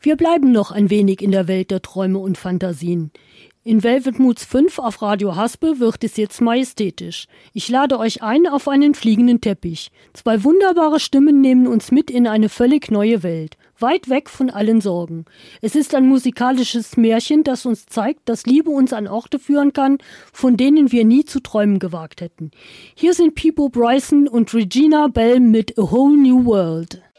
Wir bleiben noch ein wenig in der Welt der Träume und Fantasien. In Velvet Moods 5 auf Radio Haspe wird es jetzt majestätisch. Ich lade euch ein auf einen fliegenden Teppich. 2 wunderbare Stimmen nehmen uns mit in eine völlig neue Welt, weit weg von allen Sorgen. Es ist ein musikalisches Märchen, das uns zeigt, dass Liebe uns an Orte führen kann, von denen wir nie zu träumen gewagt hätten. Hier sind Peabo Bryson und Regina Bell mit A Whole New World.